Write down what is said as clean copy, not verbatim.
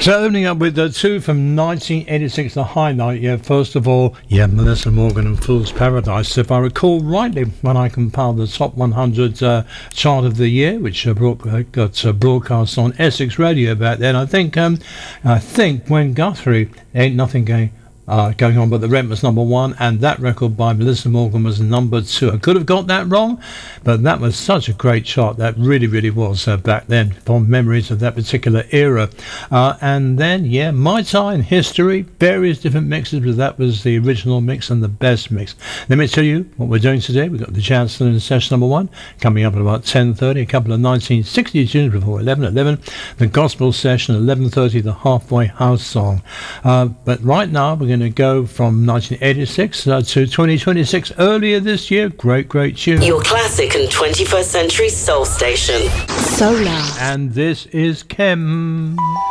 So opening up with two from 1986, the high note. Yeah, first of all, Melissa Morgan and Fool's Paradise. If I recall rightly, when I compiled the top 100 chart of the year, which got broadcast on Essex Radio back then, I think when Guthrie Ain't Nothing going on but the Rent was number one, and that record by Melissa Morgan was number two. I could have got that wrong, but that was such a great chart. That really was back then, fond memories of that particular era. And then My Time History, various different mixes, but that was the original mix and the best mix. Let me tell you what we're doing today. We've got the Chancellor in session number one coming up at about 10:30, a couple of 1960 tunes before 11, the Gospel session 11:30, the Halfway House song. But right now we're going to go from 1986 to 2026, earlier this year. Great tune. Your classic and 21st century soul station. Solar. And this is Kem.